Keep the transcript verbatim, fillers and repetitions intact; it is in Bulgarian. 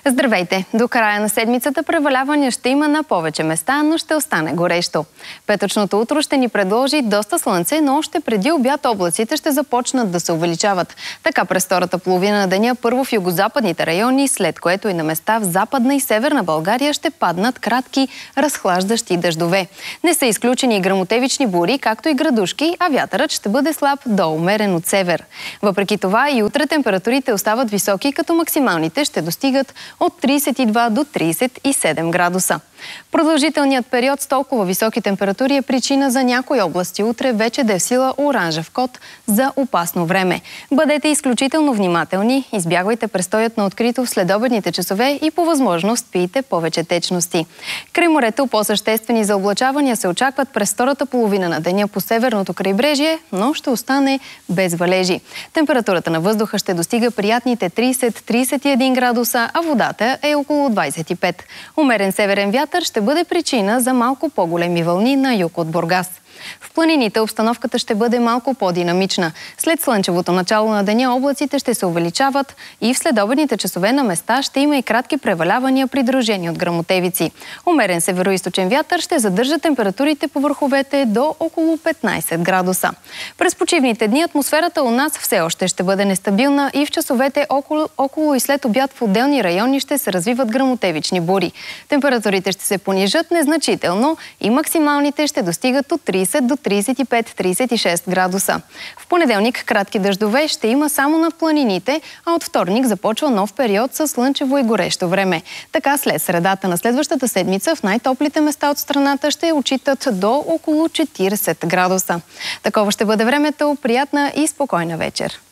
Здравейте! До края на седмицата превалявания ще има на повече места, но ще остане горещо. Петъчното утро ще ни предложи доста слънце, но още преди обяд облаците ще започнат да се увеличават. Така през втората половина на деня първо в югозападните райони, след което и на места в Западна и Северна България ще паднат кратки, разхлаждащи дъждове. Не са изключени и гръмотевични бури, както и градушки, а вятърът ще бъде слаб до умерен от север. Въпреки това и утре температурите остават високи, като максималните ще достигат от тридесет и два до тридесет и седем градуса. Продължителният период с толкова високи температури е причина за някои области утре вече да е в сила оранжев код за опасно време. Бъдете изключително внимателни, избягвайте престоят на открито в следобедните часове и по възможност пийте повече течности. Край морето по-съществени заоблачавания се очакват през втората половина на деня по северното крайбрежие, но ще остане без валежи. Температурата на въздуха ще достига приятните тридесет до тридесет и един градуса, а водата е около двадесет и пет. Умерен северен вятър ще бъде причина за малко по-големи вълни на юг от Бургас. В планините обстановката ще бъде малко по-динамична. След слънчевото начало на деня облаците ще се увеличават и в следобедните часове на места ще има и кратки превалявания, придружени от гръмотевици. Умерен североизточен вятър ще задържа температурите по върховете до около петнадесет градуса. През почивните дни атмосферата у нас все още ще бъде нестабилна и в часовете около, около и след обяд в отделни райони ще се развиват гръмотевични бури. Температурите ще се понижат незначително и максималните ще достигат от тридесет до тридесет и пет до тридесет и шест градуса. В понеделник кратки дъждове ще има само над планините, а от вторник започва нов период с слънчево и горещо време. Така след средата на следващата седмица в най-топлите места от страната ще отчитат до около четиридесет градуса. Такова ще бъде времето. Приятна и спокойна вечер!